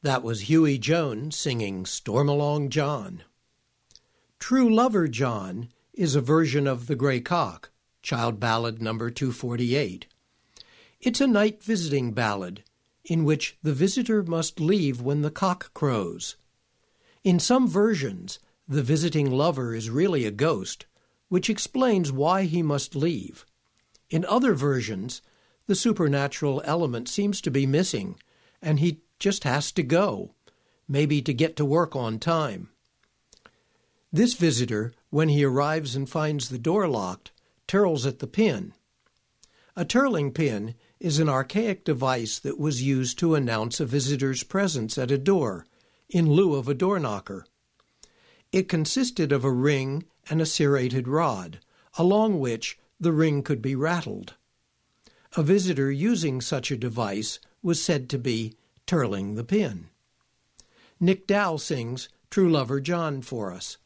That was Huey Jones singing Storm Along John. True Lover John is a version of The Grey Cock, Child Ballad number 248. It's a night visiting ballad in which the visitor must leave when the cock crows. In some versions, the visiting lover is really a ghost, which explains why he must leave. In other versions, the supernatural element seems to be missing, and he just has to go, maybe to get to work on time. This visitor, when he arrives and finds the door locked, turls at the pin. A turling pin is an archaic device that was used to announce a visitor's presence at a door, in lieu of a door knocker. It consisted of a ring and a serrated rod, along which the ring could be rattled. A visitor using such a device was said to be turling the pin. Nick Dow sings True Lover John for us.